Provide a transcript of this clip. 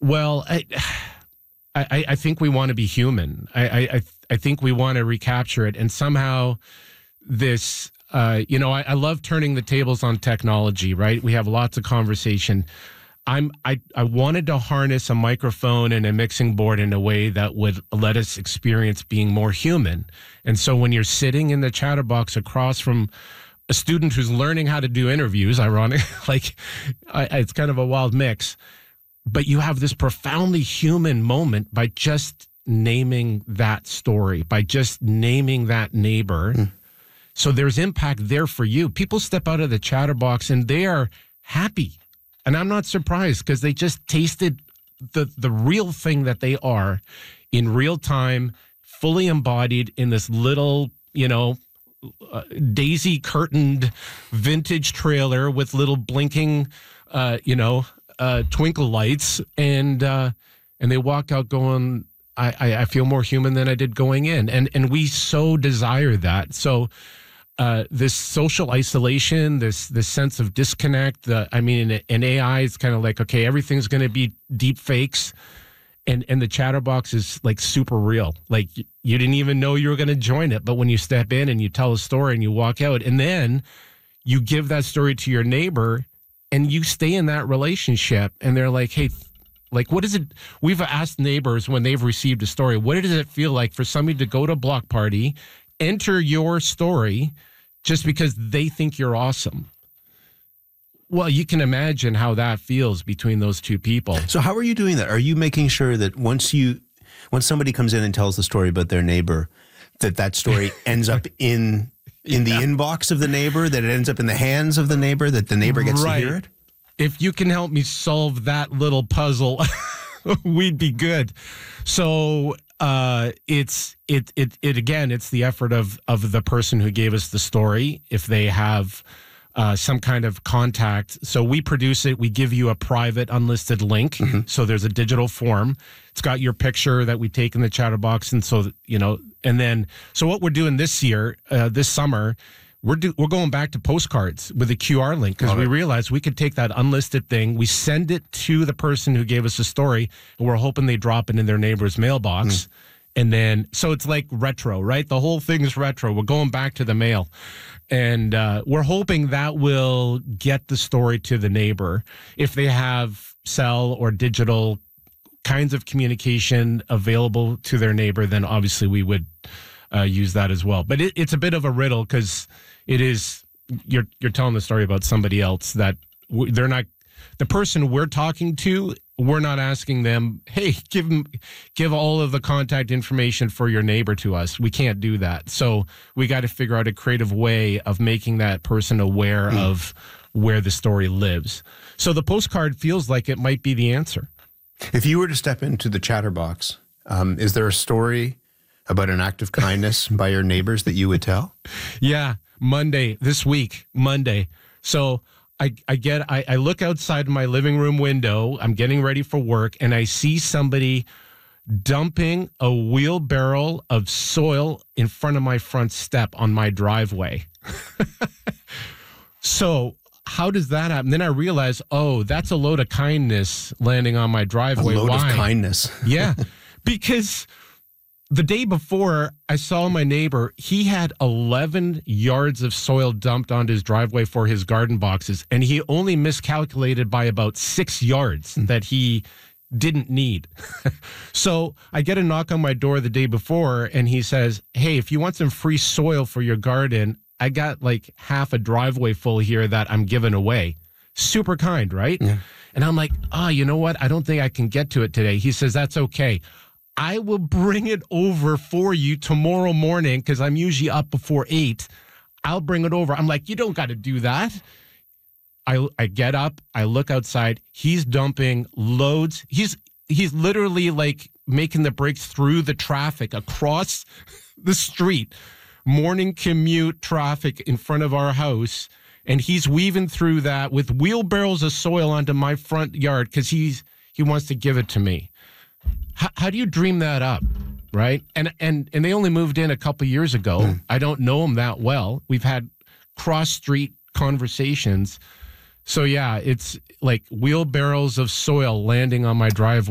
Well, I think we want to be human. I think we want to recapture it. And somehow this, I love turning the tables on technology, right? We have lots of conversation. I wanted to harness a microphone and a mixing board in a way that would let us experience being more human. And so when you're sitting in the chatterbox across from a student who's learning how to do interviews, ironic, it's kind of a wild mix, but you have this profoundly human moment by just naming that story, by just naming that neighbor. So there's impact there for you. People step out of the chatterbox and they are happy. And I'm not surprised because they just tasted the real thing that they are in real time, fully embodied in this little, daisy curtained vintage trailer with little blinking, twinkle lights. And they walk out going, I feel more human than I did going in. And we so desire that. So this social isolation, this sense of disconnect, in AI, it's kind of like, okay, everything's going to be deep fakes. And the chatterbox is like super real. Like you didn't even know you were going to join it. But when you step in and you tell a story and you walk out and then you give that story to your neighbor and you stay in that relationship and they're like, hey, like, what is it? We've asked neighbors when they've received a story, what does it feel like for somebody to go to a block party, enter your story just because they think you're awesome? Well, you can imagine how that feels between those two people. So how are you doing that? Are you making sure that once somebody comes in and tells the story about their neighbor, that story ends up in the inbox of the neighbor, that it ends up in the hands of the neighbor, that the neighbor gets to hear it? If you can help me solve that little puzzle, we'd be good. So it's the effort of the person who gave us the story. If they have some kind of contact, so we produce it. We give you a private unlisted link. Mm-hmm. So there's a digital form. It's got your picture that we take in the chatterbox, and so and then so what we're doing this year, this summer. We're going back to postcards with a QR link because we realized we could take that unlisted thing, we send it to the person who gave us the story, and we're hoping they drop it in their neighbor's mailbox. And then, so it's like retro, right? The whole thing is retro. We're going back to the mail. And we're hoping that will get the story to the neighbor. If they have cell or digital kinds of communication available to their neighbor, then obviously we would use that as well. But it's a bit of a riddle because it is, you're telling the story about somebody else that they're not, the person we're talking to, we're not asking them, hey, give all of the contact information for your neighbor to us. We can't do that. So we got to figure out a creative way of making that person aware of where the story lives. So the postcard feels like it might be the answer. If you were to step into the chatterbox, is there a story about an act of kindness by your neighbors that you would tell? Yeah, this week, Monday. So I look outside my living room window, I'm getting ready for work, and I see somebody dumping a wheelbarrow of soil in front of my front step on my driveway. So how does that happen? Then I realize, that's a load of kindness landing on my driveway. A load of kindness. Yeah, because the day before, I saw my neighbor. He had 11 yards of soil dumped onto his driveway for his garden boxes, and he only miscalculated by about 6 yards that he didn't need. So I get a knock on my door the day before, and he says, hey, if you want some free soil for your garden, I got like half a driveway full here that I'm giving away. Super kind, right? Yeah. And I'm like, you know what? I don't think I can get to it today. He says, that's okay. I will bring it over for you tomorrow morning because I'm usually up before 8. I'll bring it over. I'm like, you don't got to do that. I get up. I look outside. He's dumping loads. He's literally like making the breaks through the traffic across the street. Morning commute traffic in front of our house. And he's weaving through that with wheelbarrows of soil onto my front yard because he wants to give it to me. How do you dream that up, right? And they only moved in a couple years ago. I don't know them that well. We've had cross-street conversations. So, yeah, it's like wheelbarrows of soil landing on my driveway.